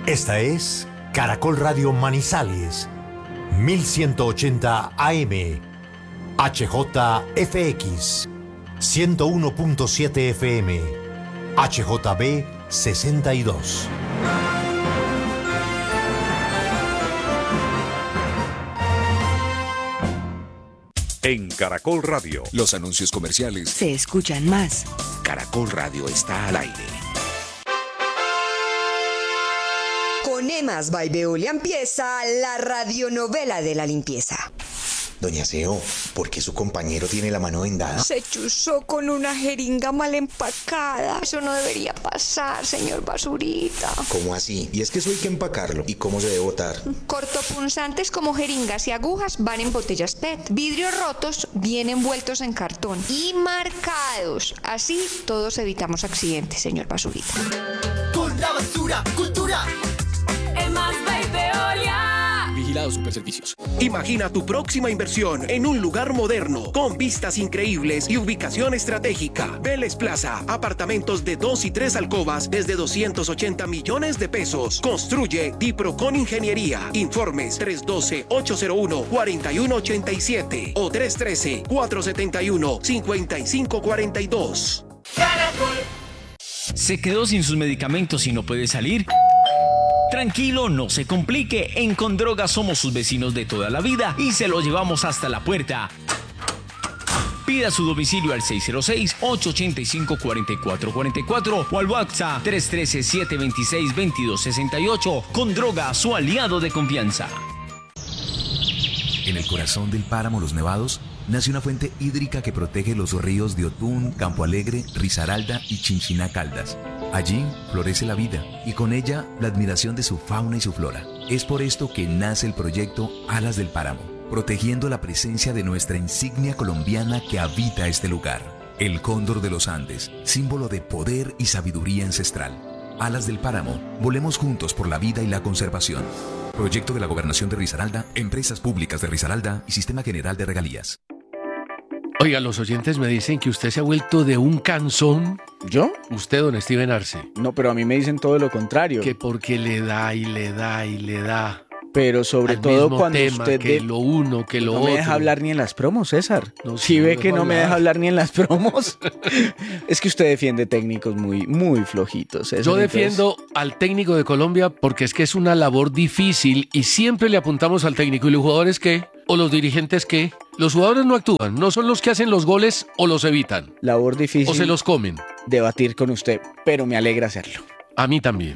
Esta es Caracol Radio Manizales, 1180 AM, HJFX, 101.7 FM, HJB 62. En Caracol Radio, los anuncios comerciales se escuchan más. Caracol Radio está al aire. Con Emas by Veolia empieza la radionovela de la limpieza. Doña Seo, ¿por qué su compañero tiene la mano vendada? Se chuzó con una jeringa mal empacada. Eso no debería pasar, señor Basurita. ¿Cómo así? Y es que eso hay que empacarlo. ¿Y cómo se debe botar? Cortopunzantes como jeringas y agujas van en botellas PET. Vidrios rotos vienen envueltos en cartón y marcados. Así todos evitamos accidentes, señor Basurita. Con la basura, cultura. Emas by Veolia. Vigilados Superservicios. Imagina tu próxima inversión en un lugar moderno, con vistas increíbles y ubicación estratégica. Vélez Plaza, apartamentos de 2 y 3 alcobas desde 280 millones de pesos. Construye Diprocon Ingeniería. Informes 312-801-4187 o 313-471-5542. Caracol. ¿Se quedó sin sus medicamentos y no puede salir? Tranquilo, no se complique. En Condroga somos sus vecinos de toda la vida y se lo llevamos hasta la puerta. Pida su domicilio al 606-885-4444 o al WhatsApp 313-726-2268. Condroga, su aliado de confianza. En el corazón del páramo Los Nevados nace una fuente hídrica que protege los ríos de Otún, Campo Alegre, Risaralda y Chinchiná Caldas. Allí florece la vida y con ella la admiración de su fauna y su flora. Es por esto que nace el proyecto Alas del Páramo, protegiendo la presencia de nuestra insignia colombiana que habita este lugar. El cóndor de los Andes, símbolo de poder y sabiduría ancestral. Alas del Páramo, volemos juntos por la vida y la conservación. Proyecto de la Gobernación de Risaralda, Empresas Públicas de Risaralda y Sistema General de Regalías. Oiga, los oyentes me dicen que usted se ha vuelto de un cansón. ¿Yo? Usted, don Steven Arce. No, pero a mí me dicen todo lo contrario. Que porque le da y le da y le da. Pero sobre todo cuando tema, usted... que lo uno, que lo otro. otro. No me deja hablar ni en las promos, César. No, si ve que no me deja hablar ni en las promos. Es que usted defiende técnicos muy flojitos, César. Yo defiendo al técnico de Colombia porque es que es una labor difícil y siempre le apuntamos al técnico. ¿Y los jugadores qué? ¿O los dirigentes qué? Los jugadores no actúan, no son los que hacen los goles o los evitan. Labor difícil. O se los comen. Debatir con usted, pero me alegra hacerlo. A mí también.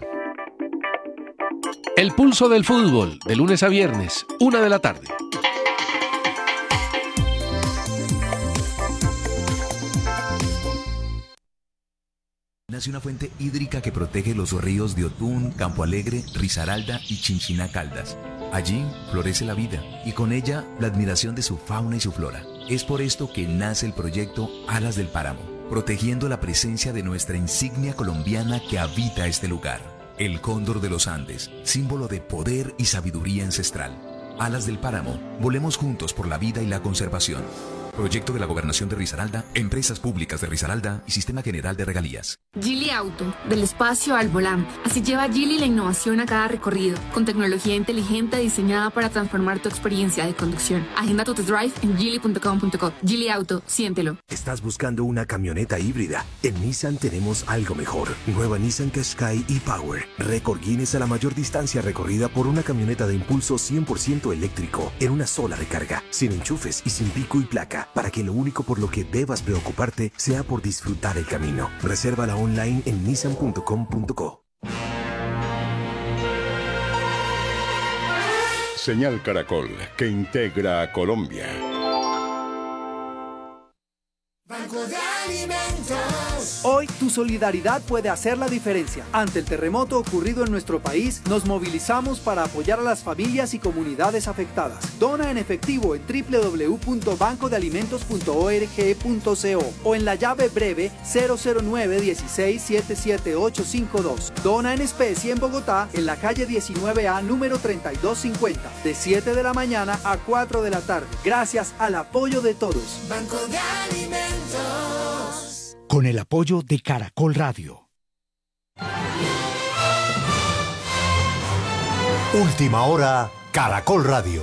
El pulso del fútbol, de lunes a viernes, 1 de la tarde. Nace una fuente hídrica que protege los ríos de Otún, Campo Alegre, Risaralda y Chinchiná Caldas. Allí florece la vida y con ella la admiración de su fauna y su flora. Es por esto que nace el proyecto Alas del Páramo, protegiendo la presencia de nuestra insignia colombiana que habita este lugar. El cóndor de los Andes, símbolo de poder y sabiduría ancestral. Alas del Páramo, volemos juntos por la vida y la conservación. Proyecto de la Gobernación de Risaralda, Empresas Públicas de Risaralda y Sistema General de Regalías. Geely Auto, del espacio al volante. Así lleva Geely la innovación a cada recorrido, con tecnología inteligente diseñada para transformar tu experiencia de conducción. Agenda tu test drive en geely.com.co. Geely Auto, siéntelo. ¿Estás buscando una camioneta híbrida? En Nissan tenemos algo mejor. Nueva Nissan Qashqai e-Power. Récord Guinness a la mayor distancia recorrida por una camioneta de impulso 100% eléctrico, en una sola recarga, sin enchufes y sin pico y placa, para que lo único por lo que debas preocuparte sea por disfrutar el camino. Resérvala online en nissan.com.co. Señal Caracol, que integra a Colombia. Banco de Alimentos. Hoy tu solidaridad puede hacer la diferencia. Ante el terremoto ocurrido en nuestro país, nos movilizamos para apoyar a las familias y comunidades afectadas. Dona en efectivo en www.bancodealimentos.org.co o en la llave breve 009-16-77852. Dona en especie en Bogotá, en la calle 19A, número 3250, de 7 de la mañana a 4 de la tarde. Gracias al apoyo de todos. Banco de Alimentos. Con el apoyo de Caracol Radio. Última hora, Caracol Radio.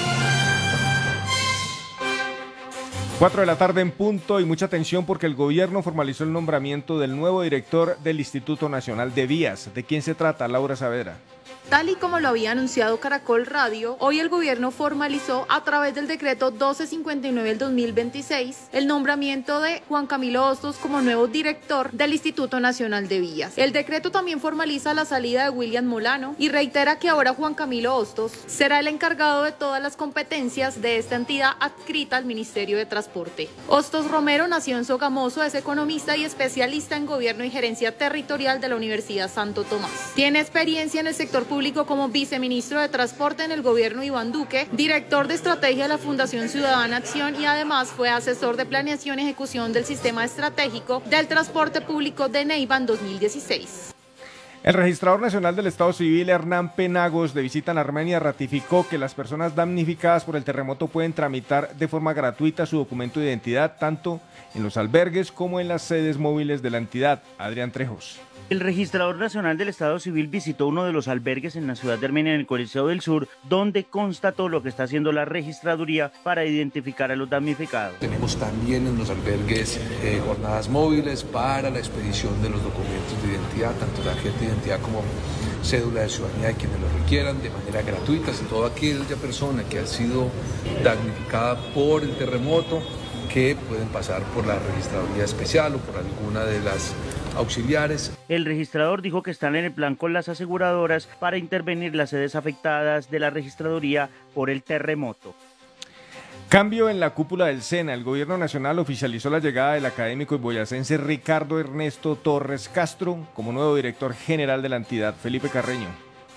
4 de la tarde en punto y mucha atención porque el gobierno formalizó el nombramiento del nuevo director del Instituto Nacional de Vías. ¿De quién se trata, Laura Saavedra? Tal y como lo había anunciado Caracol Radio, hoy el gobierno formalizó a través del decreto 1259 del 2026 el nombramiento de Juan Camilo Hostos como nuevo director del Instituto Nacional de Vías. El decreto también formaliza la salida de William Molano y reitera que ahora Juan Camilo Hostos será el encargado de todas las competencias de esta entidad adscrita al Ministerio de Transporte. Hostos Romero nació en Sogamoso, es economista y especialista en gobierno y gerencia territorial de la Universidad Santo Tomás. Tiene experiencia en el sector público como viceministro de Transporte en el gobierno de Iván Duque, director de estrategia de la Fundación Ciudadana Acción y además fue asesor de planeación y ejecución del sistema estratégico del transporte público de Neiva en 2016. El registrador nacional del Estado Civil, Hernán Penagos, de visita en Armenia, ratificó que las personas damnificadas por el terremoto pueden tramitar de forma gratuita su documento de identidad, tanto en los albergues como en las sedes móviles de la entidad. Adrián Trejos. El registrador nacional del Estado Civil visitó uno de los albergues en la ciudad de Armenia, en el Coliseo del Sur, donde constató lo que está haciendo la registraduría para identificar a los damnificados. Tenemos también en los albergues jornadas móviles para la expedición de los documentos de identidad, tanto la tarjeta de identidad como cédula de ciudadanía de quienes lo requieran, de manera gratuita. Si toda aquella persona que ha sido damnificada por el terremoto, que pueden pasar por la registraduría especial o por alguna de las auxiliares. El registrador dijo que están en el plan con las aseguradoras para intervenir las sedes afectadas de la registraduría por el terremoto. Cambio en la cúpula del SENA. El gobierno nacional oficializó la llegada del académico y boyacense Ricardo Ernesto Torres Castro como nuevo director general de la entidad. Felipe Carreño.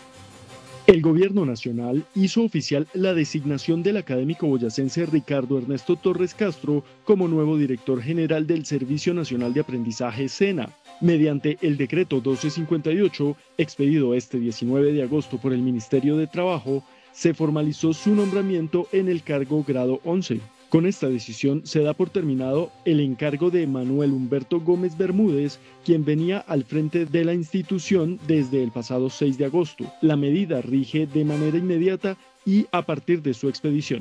El gobierno nacional hizo oficial la designación del académico boyacense Ricardo Ernesto Torres Castro como nuevo director general del Servicio Nacional de Aprendizaje SENA, mediante el decreto 1258, expedido este 19 de agosto por el Ministerio de Trabajo, se formalizó su nombramiento en el cargo grado 11. Con esta decisión se da por terminado el encargo de Manuel Humberto Gómez Bermúdez, quien venía al frente de la institución desde el pasado 6 de agosto. La medida rige de manera inmediata y a partir de su expedición.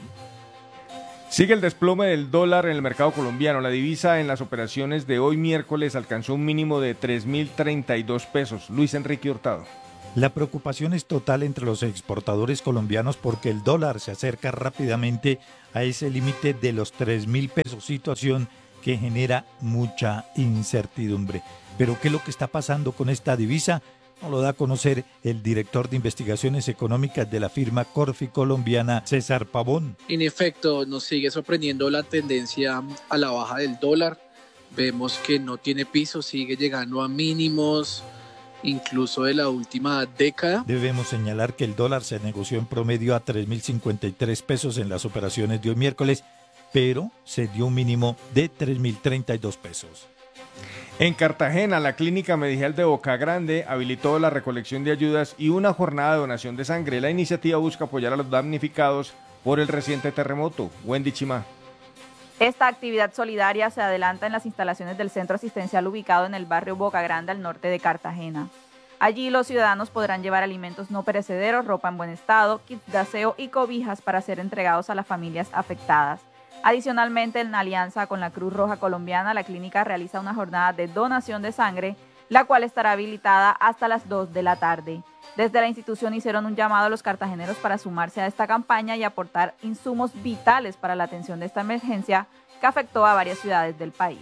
Sigue el desplome del dólar en el mercado colombiano. La divisa en las operaciones de hoy miércoles alcanzó un mínimo de 3.032 pesos. Luis Enrique Hurtado. La preocupación es total entre los exportadores colombianos porque el dólar se acerca rápidamente a ese límite de los 3.000 pesos, situación que genera mucha incertidumbre. Pero ¿qué es lo que está pasando con esta divisa? Nos lo da a conocer el director de investigaciones económicas de la firma Corfi colombiana, César Pavón. En efecto, nos sigue sorprendiendo la tendencia a la baja del dólar. Vemos que no tiene piso, sigue llegando a mínimos incluso de la última década. Debemos señalar que el dólar se negoció en promedio a 3.053 pesos en las operaciones de hoy miércoles, pero se dio un mínimo de 3.032 pesos. En Cartagena, la Clínica Medical de Boca Grande habilitó la recolección de ayudas y una jornada de donación de sangre. La iniciativa busca apoyar a los damnificados por el reciente terremoto. Wendy Chimá. Esta actividad solidaria se adelanta en las instalaciones del centro asistencial ubicado en el barrio Boca Grande, al norte de Cartagena. Allí los ciudadanos podrán llevar alimentos no perecederos, ropa en buen estado, kits de aseo y cobijas para ser entregados a las familias afectadas. Adicionalmente, en alianza con la Cruz Roja Colombiana, la clínica realiza una jornada de donación de sangre, la cual estará habilitada hasta las 2 de la tarde. Desde la institución hicieron un llamado a los cartageneros para sumarse a esta campaña y aportar insumos vitales para la atención de esta emergencia que afectó a varias ciudades del país.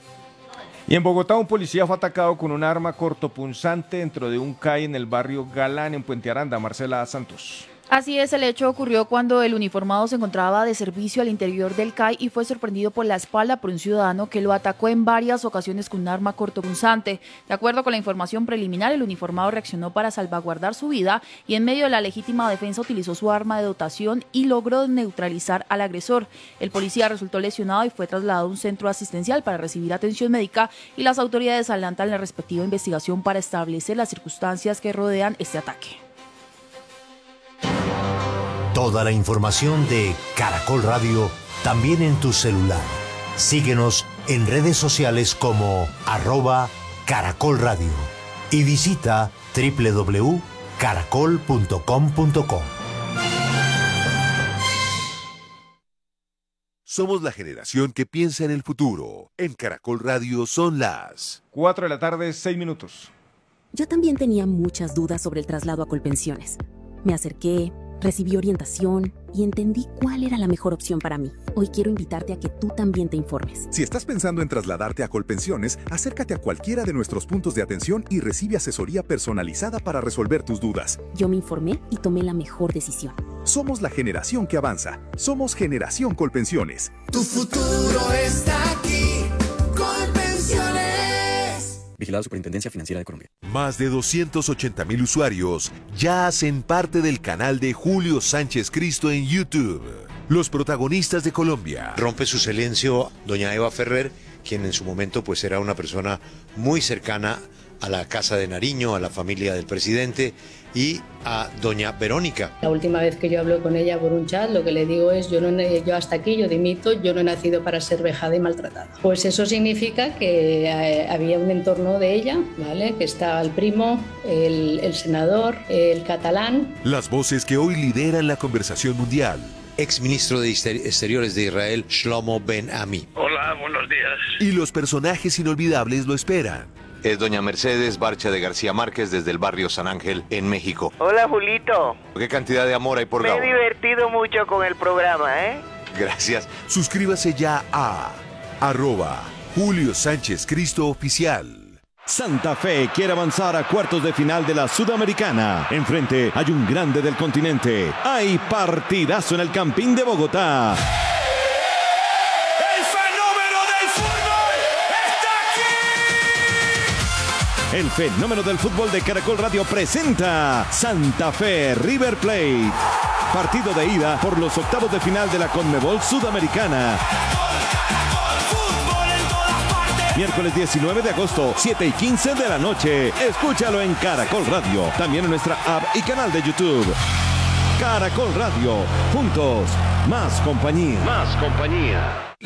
Y en Bogotá, un policía fue atacado con un arma cortopunzante dentro de un CAI en el barrio Galán, en Puente Aranda. Marcela Santos. Así es, el hecho ocurrió cuando el uniformado se encontraba de servicio al interior del CAI y fue sorprendido por la espalda por un ciudadano que lo atacó en varias ocasiones con un arma cortopunzante. De acuerdo con la información preliminar, el uniformado reaccionó para salvaguardar su vida y en medio de la legítima defensa utilizó su arma de dotación y logró neutralizar al agresor. El policía resultó lesionado y fue trasladado a un centro asistencial para recibir atención médica y las autoridades adelantan la respectiva investigación para establecer las circunstancias que rodean este ataque. Toda la información de Caracol Radio también en tu celular. Síguenos en redes sociales como @Caracol Radio y visita www.caracolradio.com. caracol.com.co. Somos la generación que piensa en el futuro. En Caracol Radio son las 4 de la tarde, 6 minutos. Yo también tenía muchas dudas sobre el traslado a Colpensiones. Me acerqué, recibí orientación y entendí cuál era la mejor opción para mí. Hoy quiero invitarte a que tú también te informes. Si estás pensando en trasladarte a Colpensiones, acércate a cualquiera de nuestros puntos de atención y recibe asesoría personalizada para resolver tus dudas. Yo me informé y tomé la mejor decisión. Somos la generación que avanza. Somos Generación Colpensiones. Tu futuro está aquí. Colpensiones. Vigilado Superintendencia Financiera de Colombia. Más de 280,000 usuarios ya hacen parte del canal de Julio Sánchez Cristo en YouTube. Los protagonistas de Colombia. Rompe su silencio doña Eva Ferrer, quien en su momento pues era una persona muy cercana a la Casa de Nariño, a la familia del presidente, y a doña Verónica. La última vez que yo hablo con ella por un chat, lo que le digo es, yo hasta aquí, yo dimito, yo no he nacido para ser vejada y maltratada. Pues eso significa que había un entorno de ella, ¿vale? Que estaba el primo, el senador, el catalán. Las voces que hoy lideran la conversación mundial. Exministro de Exteriores de Israel, Shlomo Ben-Ami. Hola, buenos días. Y los personajes inolvidables lo esperan. Es doña Mercedes Barcha de García Márquez desde el barrio San Ángel, en México. Hola, Julito. ¿Qué cantidad de amor hay por Gabo? Me he divertido mucho con el programa, ¿eh? Gracias. Suscríbase ya a @Julio Sánchez Cristo Oficial. Santa Fe quiere avanzar a cuartos de final de la Sudamericana. Enfrente hay un grande del continente. Hay partidazo en el Campín de Bogotá. El fenómeno del fútbol de Caracol Radio presenta Santa Fe River Plate. Partido de ida por los octavos de final de la Conmebol Sudamericana. Miércoles 19 de agosto, 7:15 de la noche. Escúchalo en Caracol Radio. También en nuestra app y canal de YouTube. Caracol Radio. Juntos, más compañía. Más compañía.